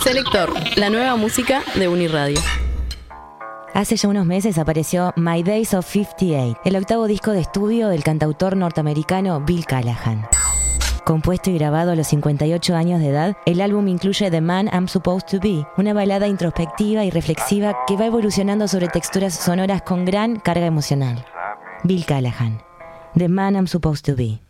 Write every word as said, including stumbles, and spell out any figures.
Selector, la nueva música de Uniradio. Hace ya unos meses apareció My Days of cincuenta y ocho, el octavo disco de estudio del cantautor norteamericano Bill Callahan. Compuesto y grabado a los cincuenta y ocho años de edad, el álbum incluye The Man I'm Supposed to Be, una balada introspectiva y reflexiva que va evolucionando sobre texturas sonoras con gran carga emocional. Bill Callahan, The Man I'm Supposed to Be.